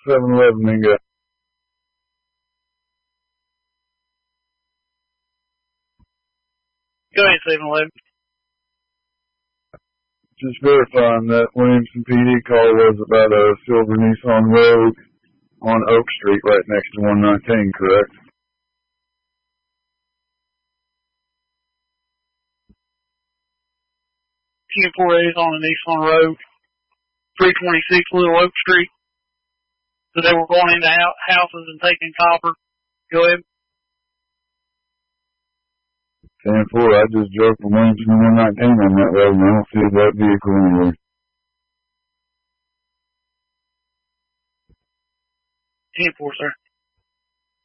7-Eleven bingo. Go ahead, 7-Eleven. Just verifying that Williamson PD call was about a silver Nissan Rogue on Oak Street right next to 119, correct? Q4A's on the Nissan Rogue, 326 Little Oak Street. So they were going into houses and taking copper. Go ahead. 10-4, I just drove from Williamson to 119 on that road, and I don't see that vehicle anywhere. 10-4, sir.